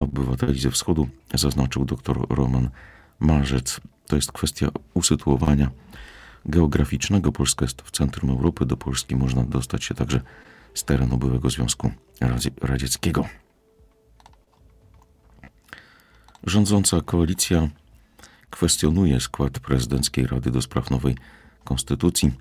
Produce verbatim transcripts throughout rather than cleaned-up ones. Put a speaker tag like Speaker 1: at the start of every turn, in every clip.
Speaker 1: obywateli ze wschodu, zaznaczył dr Roman Marzec. To jest kwestia usytuowania geograficznego. Polska jest w centrum Europy. Do Polski można dostać się także z terenu byłego Związku Radzieckiego. Rządząca koalicja kwestionuje skład prezydenckiej Rady do spraw nowej konstytucji.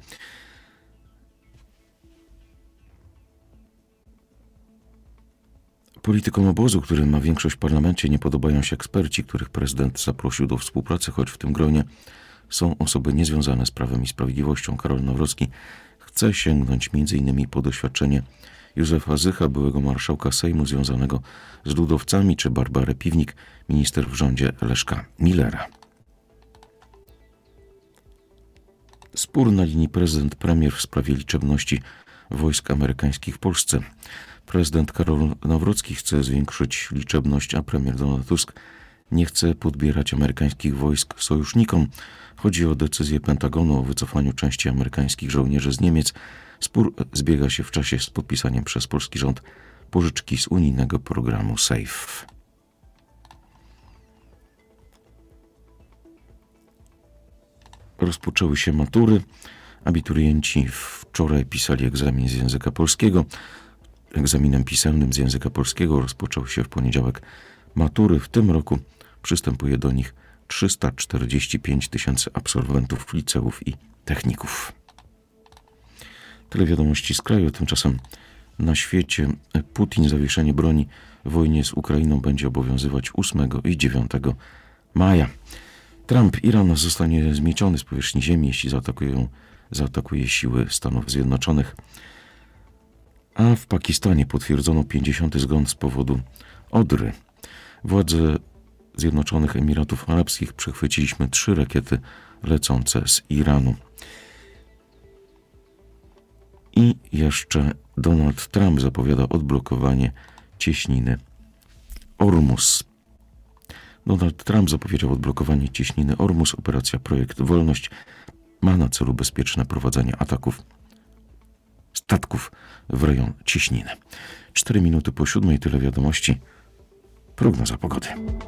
Speaker 1: Politykom obozu, który ma większość w parlamencie, nie podobają się eksperci, których prezydent zaprosił do współpracy, choć w tym gronie są osoby niezwiązane z Prawem i Sprawiedliwością. Karol Nawrocki chce sięgnąć między innymi po doświadczenie Józefa Zycha, byłego marszałka Sejmu związanego z ludowcami, czy Barbarę Piwnik, minister w rządzie Leszka Millera. Spór na linii prezydent-premier w sprawie liczebności wojsk amerykańskich w Polsce. Prezydent Karol Nawrocki chce zwiększyć liczebność, a premier Donald Tusk nie chce podbierać amerykańskich wojsk sojusznikom. Chodzi o decyzję Pentagonu o wycofaniu części amerykańskich żołnierzy z Niemiec. Spór zbiega się w czasie z podpisaniem przez polski rząd pożyczki z unijnego programu SAFE. Rozpoczęły się matury. Abiturienci wczoraj pisali egzamin z języka polskiego. Egzaminem pisemnym z języka polskiego rozpoczął się w poniedziałek matury. W tym roku przystępuje do nich trzysta czterdzieści pięć tysięcy absolwentów liceów i techników. Tyle wiadomości z kraju. Tymczasem na świecie Putin zawieszenie broni w wojnie z Ukrainą będzie obowiązywać ósmego i dziewiątego maja. Trump: Iran zostanie zmieciony z powierzchni ziemi, jeśli zaatakują, zaatakuje siły Stanów Zjednoczonych. A w Pakistanie potwierdzono pięćdziesiąty zgon z powodu odry. Władze Zjednoczonych Emiratów Arabskich: przechwyciliśmy trzy rakiety lecące z Iranu. I jeszcze Donald Trump zapowiada odblokowanie cieśniny Ormus. Donald Trump zapowiedział odblokowanie cieśniny Ormus. Operacja Projekt Wolność ma na celu bezpieczne prowadzenie ataków statków w rejon cieśniny. Cztery minuty po siódmej, tyle wiadomości. Prognoza pogody.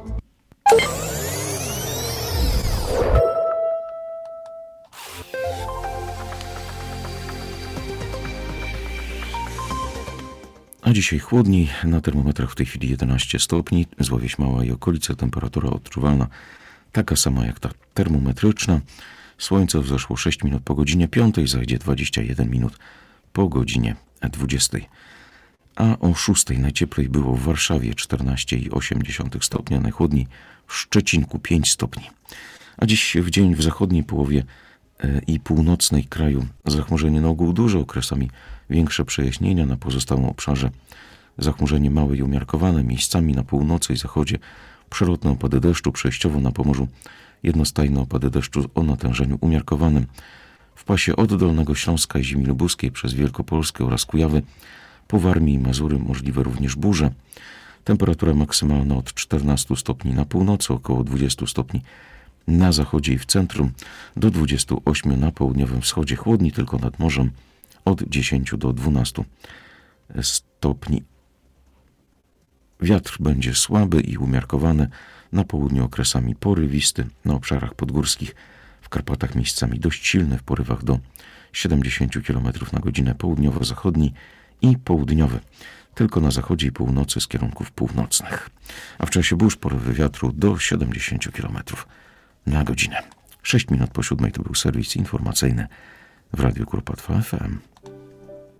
Speaker 1: A dzisiaj chłodniej, na termometrach w tej chwili jedenaście stopni, Złowieś Mała i okolice, temperatura odczuwalna taka sama jak ta termometryczna. Słońce wzeszło sześć minut po godzinie piątej, zajdzie dwadzieścia jeden minut po godzinie dwudziestej. A o szóstej najcieplej było w Warszawie czternaście i osiem dziesiątych stopnia, najchłodniej w Szczecinku pięć stopni. A dziś w dzień w zachodniej połowie i północnej kraju zachmurzenie na ogół duże, okresami większe przejaśnienia, na pozostałym obszarze zachmurzenie małe i umiarkowane, miejscami na północy i zachodzie przelotne opady deszczu, przejściowo na Pomorzu jednostajne opady deszczu o natężeniu umiarkowanym. W pasie od Dolnego Śląska i Ziemi Lubuskiej przez Wielkopolskę oraz Kujawy po Warmii i Mazury możliwe również burze. Temperatura maksymalna od czternastu stopni na północy, około dwudziestu stopni na zachodzie i w centrum, do dwudziestu ośmiu na południowym wschodzie. Chłodni tylko nad morzem od dziesięciu do dwunastu stopni. Wiatr będzie słaby i umiarkowany, na południu okresami porywisty, na obszarach podgórskich, w Karpatach miejscami dość silny, w porywach do siedemdziesięciu kilometrów na godzinę, południowo-zachodni i południowy, tylko na zachodzie i północy z kierunków północnych. A w czasie burz porywy wiatru do siedemdziesięciu kilometrów na godzinę. sześć minut po siódmej to był serwis informacyjny w Radiu Kuropatwa F M.